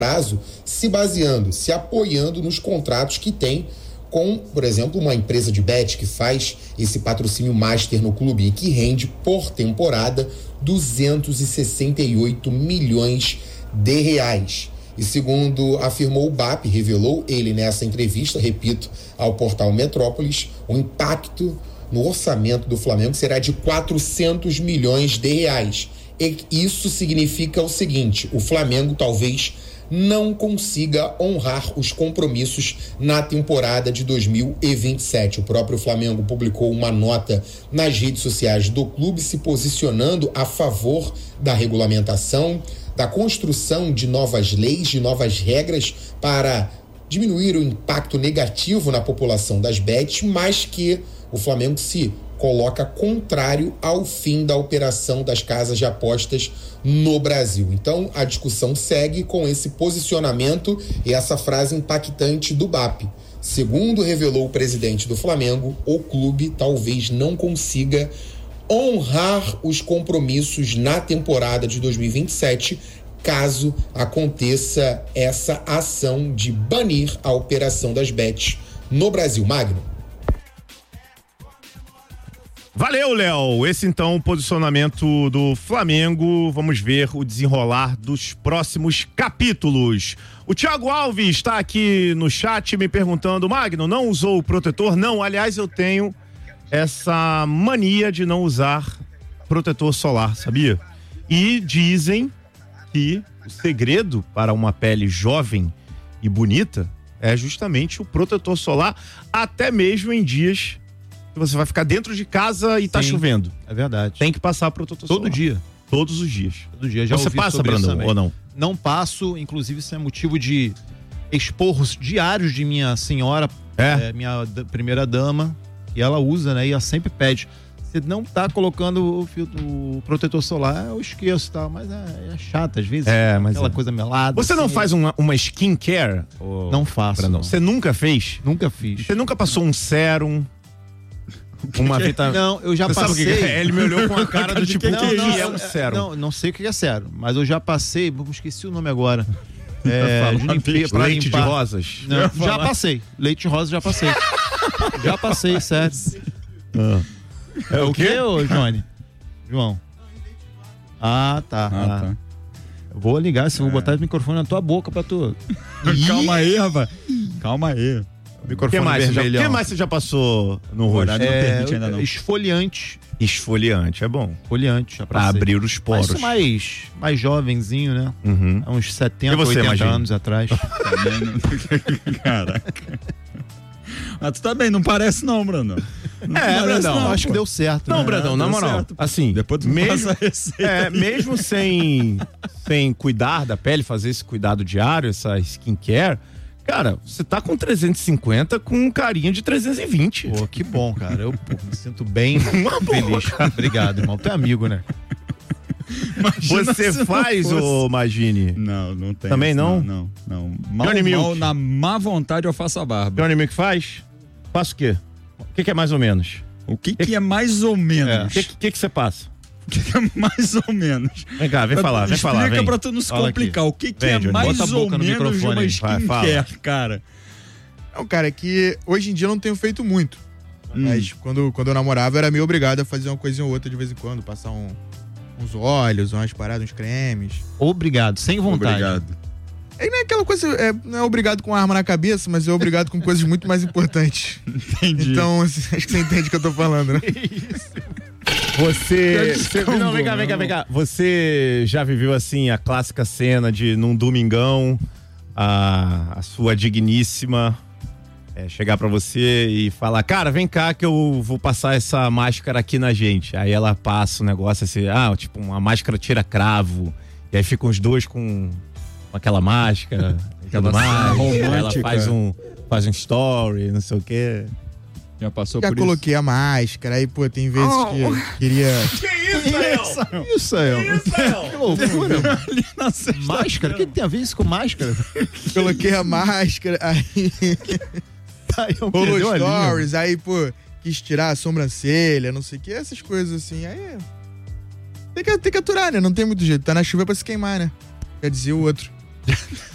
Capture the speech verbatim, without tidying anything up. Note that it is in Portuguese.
prazo, se baseando, se apoiando nos contratos que tem com, por exemplo, uma empresa de bet que faz esse patrocínio master no clube e que rende por temporada duzentos e sessenta e oito milhões de reais. E segundo afirmou o B A P, revelou ele nessa entrevista, repito, ao portal Metrópolis, o impacto no orçamento do Flamengo será de quatrocentos milhões de reais. E isso significa o seguinte: o Flamengo talvez não consiga honrar os compromissos na temporada de dois mil e vinte e sete. O próprio Flamengo publicou uma nota nas redes sociais do clube se posicionando a favor da regulamentação, da construção de novas leis, de novas regras para diminuir o impacto negativo na população das bets, mas que o Flamengo se coloca contrário ao fim da operação das casas de apostas no Brasil. Então, a discussão segue com esse posicionamento e essa frase impactante do B A P. Segundo revelou o presidente do Flamengo, o clube talvez não consiga honrar os compromissos na temporada de dois mil e vinte e sete, caso aconteça essa ação de banir a operação das bets no Brasil. Magno. Valeu, Léo. Esse então o posicionamento do Flamengo. Vamos ver o desenrolar dos próximos capítulos. O Thiago Alves está aqui no chat me perguntando: Magno, não usou o protetor? Não, aliás, eu tenho essa mania de não usar protetor solar, sabia? E dizem que o segredo para uma pele jovem e bonita é justamente o protetor solar, até mesmo em dias que você vai ficar dentro de casa e tá Sim, chovendo. É verdade. Tem que passar protetor solar. Todo dia. Todos os dias. Todo dia. Já você ouvi passa, sobre isso Brandão, também. ou não? Não passo, inclusive isso é motivo de esporros diários de minha senhora, É? é, minha d- primeira dama, e ela usa, né? E ela sempre pede: você não tá colocando o, filtro, o protetor solar, eu esqueço e tal, mas é, é chato às vezes. É, mas aquela é. coisa melada. Você não assim, faz uma, uma skincare? ô, Não faço. Brandão? Não. Você nunca fez? Nunca fiz. Você nunca passou um sérum? Uma vitamina... Não, eu já Você sabe o passei. que que é? Ele me olhou com a cara do tipo, o Não, que não, é um sérum? Não, não sei o que é sérum, mas eu já passei, eu esqueci o nome agora. É, de limpe- pra Leite de limpar. rosas? Não, já passei. Leite de rosa já passei. Já passei, sério. É o quê, ô Johnny? João? Ah, tá. Ah, Ah. tá. Eu vou ligar, se eu vou botar o microfone na tua boca pra tu. Calma aí, rapaz. Calma aí. O Microfone que mais, você já, vermelhão. que mais você já passou no rosto? Horário não É, permite ainda não. esfoliante. Esfoliante, é bom. Esfoliante, já Pra passei. abrir os Mas poros. isso mais, mais jovenzinho, né? Uhum. Há uns setenta, E você, oitenta Magino? anos atrás. Também não... Caraca. Mas tu tá bem, não parece não, Bruno. Não É, parece Brandão, não, Acho pô. que deu certo. Não, né? Brandão, na deu moral, certo. assim, Depois tu mesmo, passa a receita. é, mesmo sem, sem cuidar da pele, fazer esse cuidado diário, essa skincare, cara, você tá com trezentos e cinquenta com carinha de trezentos e vinte. Pô, que bom, cara. Eu pô, me sinto bem Uma boa, feliz. Obrigado, irmão. Tu é amigo, né? Imagina Você se não faz, fosse. ô Magini? Não, não tem. Também isso, não? Não, não. não. Mal, Johnny mal, Milk. na má vontade eu faço a barba. Johnny Milk faz? Faço o quê? O que, que é mais ou menos? O que que é mais ou menos? O que, que, que você passa? O que que é mais ou menos? Vem cá, vem falar, vem falar. Explica Vem. pra tu não se Fala complicar. aqui. O que que Vem, é Johnny, mais bota a ou boca no menos de microfone uma aí. Vai, fala. skincare, cara? Não, cara, é que hoje em dia eu não tenho feito muito. Hum. Mas quando, quando eu namorava, eu era meio obrigado a fazer uma coisinha ou outra de vez em quando. Passar um- uns óleos, umas paradas, uns cremes. Obrigado, sem vontade. Obrigado. É, não é aquela coisa, é, não é obrigado com arma na cabeça, mas é obrigado com coisas muito mais importantes. Entendi. Então, assim, acho que você entende o que eu tô falando, né? Você, Tá você- não, vem cá, vem cá, vem cá. Você já viveu assim a clássica cena de num domingão a, a sua digníssima é, chegar pra você e falar: cara, vem cá que eu vou passar essa máscara aqui na gente. Aí ela passa o negócio assim, ah, tipo uma máscara tira cravo. E aí ficam os dois com, com aquela máscara, Aquela tudo mais. cena Aí ela romântica. faz um faz um story, não sei o quê. Já passou Já por coloquei a máscara, aí, pô, tem vezes que eu queria. Isso aí, ó. Que loucura. isso? Ali na sexta- Máscara? O que, que tem a ver isso com máscara? Coloquei a máscara, aí Aí eu rolou perdeu a linha. stories, aí, pô, quis tirar a sobrancelha, não sei o que, essas coisas assim. Aí. Tem que, tem que aturar, né? Não tem muito jeito. Tá na chuva pra se queimar, né? Quer dizer o outro.